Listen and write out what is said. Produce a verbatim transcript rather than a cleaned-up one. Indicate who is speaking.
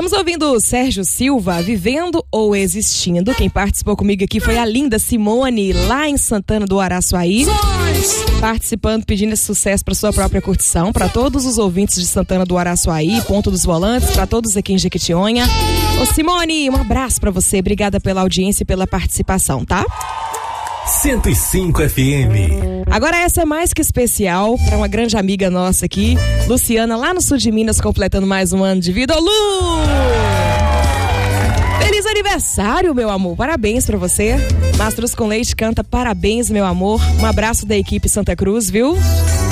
Speaker 1: Estamos ouvindo o Sérgio Silva, Vivendo ou Existindo. Quem participou comigo aqui foi a linda Simone, lá em Santana do Araçuaí. Participando, pedindo esse sucesso para sua própria curtição, para todos os ouvintes de Santana do Araçuaí, Ponto dos Volantes, para todos aqui em Jequitinhonha. Ô Simone, um abraço para você, obrigada pela audiência e pela participação, tá?
Speaker 2: cento e cinco F M.
Speaker 1: Agora essa é mais que especial para uma grande amiga nossa aqui, Luciana, lá no sul de Minas, completando mais um ano de vida. Ô Lu! Feliz aniversário, meu amor, parabéns para você. Mastros com Leite canta parabéns, meu amor. Um abraço da equipe Santa Cruz, viu?